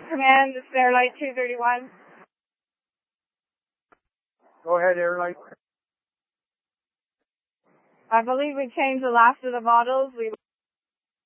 Command, this is Airlight 231. Go ahead, Airlight. I believe we changed the last of the models. We